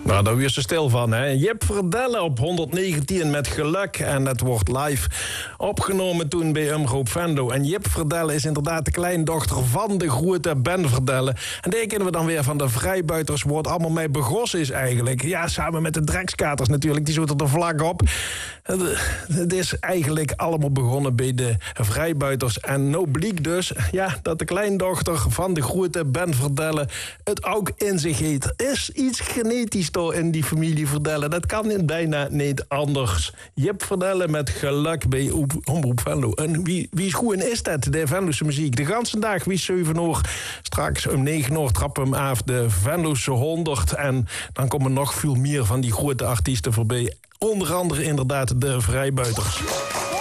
Nou, daar wist ze stil van, hè. Jip Verdelle op 119 met Geluk. En dat wordt live opgenomen toen bij Omroep Venlo. En Jip Verdelle is inderdaad de kleindochter van de grote Ben Verdelle. En die kennen we dan weer van de vrijbuiters, waar het allemaal mee begonnen is eigenlijk. Ja, samen met de Drekskaters natuurlijk, die zitten er vlak op. Het is eigenlijk allemaal begonnen bij de vrijbuiters. En nou bleek dus, ja, dat de kleindochter van de grote Ben Verdelle het ook in zich heeft. Is iets genetisch in die familie Verdelle. Dat kan bijna niet anders. Jip Verdelle met Geluk bij Omroep Venlo. En wie schoen is dat? De Venlose muziek. De ganse dag, wie 7 uur. Straks om 9 uur trappen we hem af de Venlose 100. En dan komen nog veel meer van die grote artiesten voorbij. Onder andere inderdaad de vrijbuiters.